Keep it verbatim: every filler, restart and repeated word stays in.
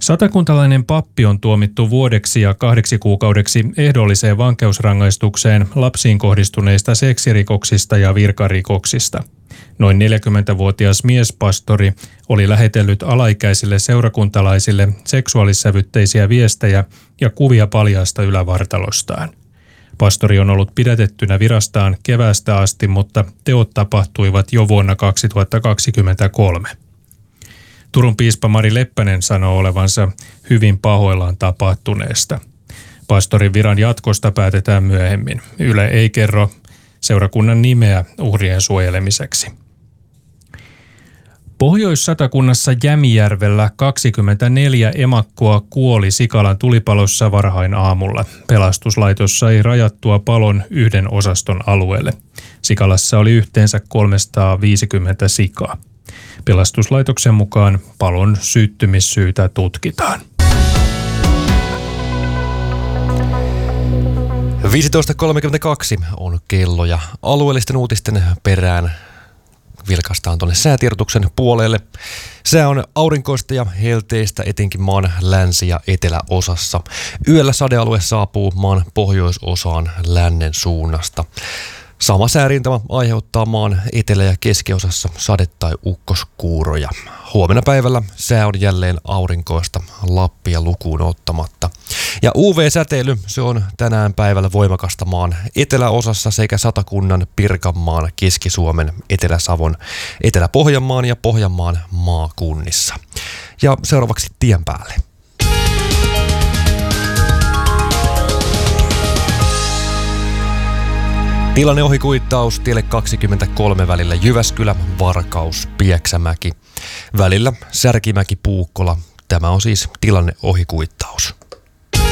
Satakuntalainen pappi on tuomittu vuodeksi ja kahdeksi kuukaudeksi ehdolliseen vankeusrangaistukseen lapsiin kohdistuneista seksirikoksista ja virkarikoksista. Noin neljäkymmentävuotias miespastori oli lähetellyt alaikäisille seurakuntalaisille seksuaalissävytteisiä viestejä ja kuvia paljaasta ylävartalostaan. Pastori on ollut pidätettynä virastaan keväästä asti, mutta teot tapahtuivat jo vuonna kaksituhattakaksikymmentäkolme. Turun piispa Mari Leppänen sanoo olevansa hyvin pahoillaan tapahtuneesta. Pastorin viran jatkosta päätetään myöhemmin. Yle ei kerro seurakunnan nimeä uhrien suojelemiseksi. Pohjois-Satakunnassa Jämijärvellä kaksikymmentäneljä emakkoa kuoli Sikalan tulipalossa varhain aamulla. Pelastuslaitos sai rajattua palon yhden osaston alueelle. Sikalassa oli yhteensä kolmesataaviisikymmentä sikaa. Pelastuslaitoksen mukaan palon syttymissyytä tutkitaan. viisitoista kolmekymmentäkaksi on kello ja alueellisten uutisten perään vilkaistaan tuonne säätiedotuksen puolelle. Sää on aurinkoista ja helteistä etenkin maan länsi- ja eteläosassa. Yöllä sadealue saapuu maan pohjoisosaan lännen suunnasta. Sama säärintama aiheuttaa maan etelä- ja keskiosassa sade- tai ukkoskuuroja. Huomenna päivällä sää on jälleen aurinkoista Lappia lukuun ottamatta. Ja U V-säteily, se on tänään päivällä voimakasta maan eteläosassa sekä Satakunnan, Pirkanmaan, Keski-Suomen, Etelä-Savon, Etelä-Pohjanmaan ja Pohjanmaan maakunnissa. Ja seuraavaksi tien päälle. Tilanne ohikuittaus tielle kaksikymmentäkolme välillä Jyväskylä, Varkaus, Pieksämäki. Välillä Särkimäki, Puukkola. Tämä on siis tilanne ohikuittaus.